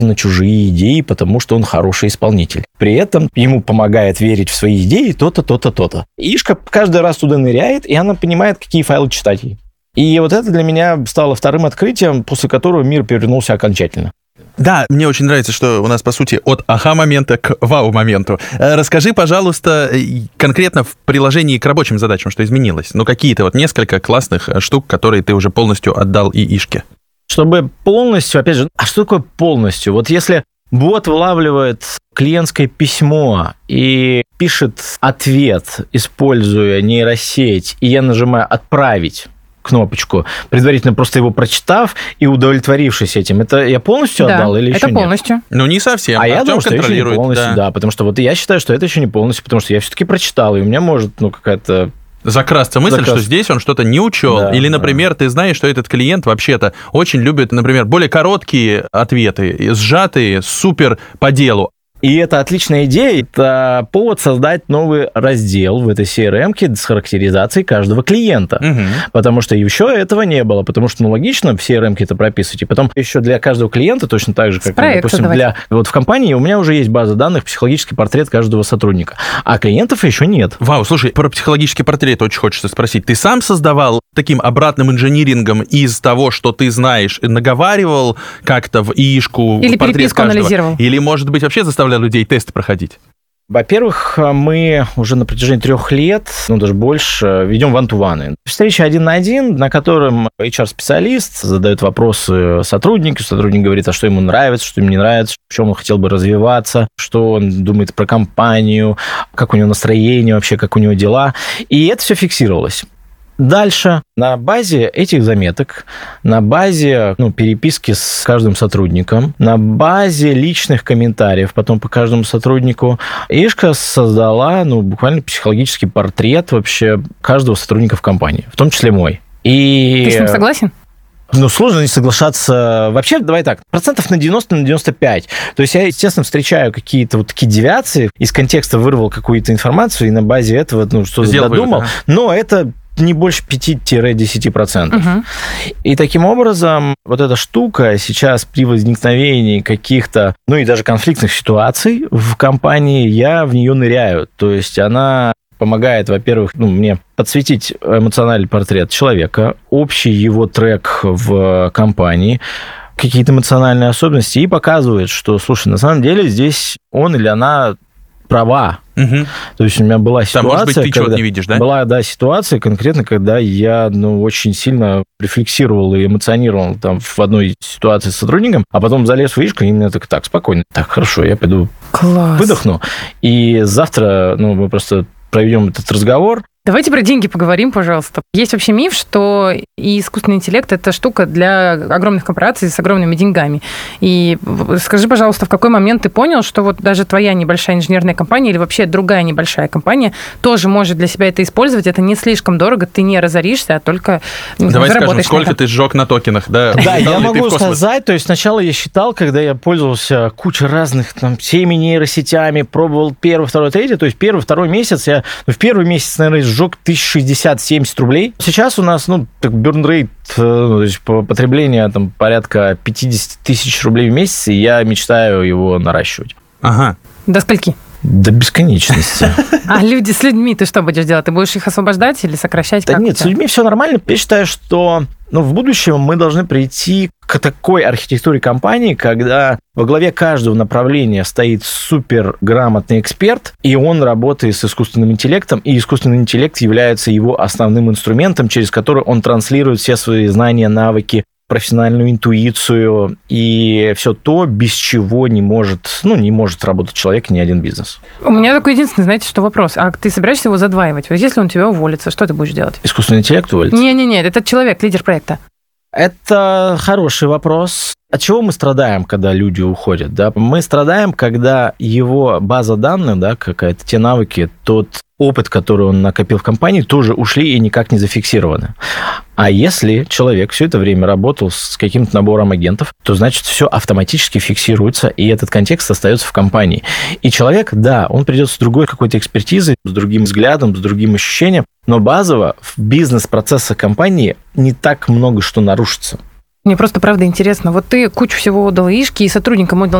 на чужие идеи, потому что он хороший исполнитель. При этом ему помогает верить в свои идеи то-то, то-то, то-то. Ишка каждый раз туда ныряет, и она понимает, какие файлы читать ей. И вот это для меня стало вторым открытием, после которого мир перевернулся окончательно. Да, мне очень нравится, что у нас, по сути, от аха-момента к вау-моменту. Расскажи, пожалуйста, конкретно в приложении к рабочим задачам, что изменилось? Ну, какие-то вот несколько классных штук, которые ты уже полностью отдал ИИшке. Чтобы полностью, опять же, а что такое полностью? Вот если бот вылавливает клиентское письмо и пишет ответ, используя нейросеть, и я нажимаю «Отправить», кнопочку, предварительно просто его прочитав и удовлетворившись этим. Это я полностью отдал или еще нет? Это полностью. Ну, не совсем. А я думаю, что еще не полностью, да. Да, потому что вот я считаю, что это еще не полностью, потому что я все-таки прочитал, и у меня может, какая-то... Закрасться мысль, что здесь он что-то не учел. Да, или, например, ты знаешь, что этот клиент вообще-то очень любит, например, более короткие ответы, сжатые, супер по делу. И это отличная идея, это повод создать новый раздел в этой CRM-ке с характеризацией каждого клиента. Потому что еще этого не было, потому что, логично в CRM-ке это прописывать. И потом еще для каждого клиента, точно так же, как, допустим, вот в компании у меня уже есть база данных, психологический портрет каждого сотрудника, а клиентов еще нет. Вау, слушай, про психологический портрет очень хочется спросить. Ты сам создавал таким обратным инжинирингом из того, что ты знаешь, наговаривал как-то в ИИшку или портрет переписку каждого? Анализировал? Или, может быть, вообще заставлял людей тесты проходить? Во-первых, мы уже на протяжении 3 лет, даже больше, ведем one-to-one. Встреча 1 на 1, на котором HR-специалист задает вопросы сотруднику, сотрудник говорит, а что ему нравится, что ему не нравится, в чем он хотел бы развиваться, что он думает про компанию, как у него настроение вообще, как у него дела. И это все фиксировалось. Дальше на базе этих заметок, на базе переписки с каждым сотрудником, на базе личных комментариев потом по каждому сотруднику, ИИшка создала буквально психологический портрет вообще каждого сотрудника в компании, в том числе мой. И... Ты с ним согласен? Сложно не соглашаться. Вообще, давай так, процентов на 90, на 95. То есть я, естественно, встречаю какие-то вот такие девиации, из контекста вырвал какую-то информацию, и на базе этого, что-то додумал. Но это не больше 5-10%. И таким образом, вот эта штука сейчас при возникновении каких-то, и даже конфликтных ситуаций в компании, я в нее ныряю. То есть она помогает, во-первых, мне подсветить эмоциональный портрет человека, общий его трек в компании, какие-то эмоциональные особенности, и показывает, что, слушай, на самом деле здесь он или она права. То есть у меня была ситуация... может быть, ты чего-то не видишь, да? Была, ситуация конкретно, когда я, очень сильно рефлексировал и эмоционировал там в одной ситуации с сотрудником, а потом залез в ИИшку, и мне так, спокойно. Так, хорошо, я пойду выдохну. И завтра, мы просто проведем этот разговор. Давайте про деньги поговорим, пожалуйста. Есть вообще миф, что и искусственный интеллект – это штука для огромных корпораций с огромными деньгами. И скажи, пожалуйста, в какой момент ты понял, что вот даже твоя небольшая инженерная компания или вообще другая небольшая компания тоже может для себя это использовать, это не слишком дорого, ты не разоришься, а только Давай скажем, сколько ты сжег на токенах, да? Да, я могу сказать, то есть сначала я считал, когда я пользовался кучей разных всеми нейросетями, пробовал первый, второй, третий, то есть первый, второй месяц, я в первый месяц, наверное, сжег 1060-70 рублей. Сейчас у нас, burn rate, то есть потребление порядка 50 тысяч рублей в месяц, и я мечтаю его наращивать. Ага. До скольки? До бесконечности. А с людьми ты что будешь делать? Ты будешь их освобождать или сокращать? Да нет, с людьми все нормально. Я считаю, что в будущем мы должны прийти к такой архитектуре компании, когда во главе каждого направления стоит суперграмотный эксперт, и он работает с искусственным интеллектом, и искусственный интеллект является его основным инструментом, через который он транслирует все свои знания, навыки, профессиональную интуицию и все то, без чего не может работать человек и ни один бизнес. У меня такой единственный, знаете, что вопрос. А ты собираешься его задваивать? Вот если он тебя уволится, что ты будешь делать? Искусственный интеллект уволится? Нет, это человек, лидер проекта. Это хороший вопрос. От чего мы страдаем, когда люди уходят? Да? Мы страдаем, когда его база данных, какая-то, те навыки, тот опыт, который он накопил в компании, тоже ушли и никак не зафиксированы. А если человек все это время работал с каким-то набором агентов, то значит все автоматически фиксируется, и этот контекст остается в компании. И человек, он придет с другой какой-то экспертизой, с другим взглядом, с другим ощущением, но базово в бизнес-процессах компании не так много что нарушится. Мне просто, правда, интересно. Вот ты кучу всего отдал ишки, и сотрудникам отдал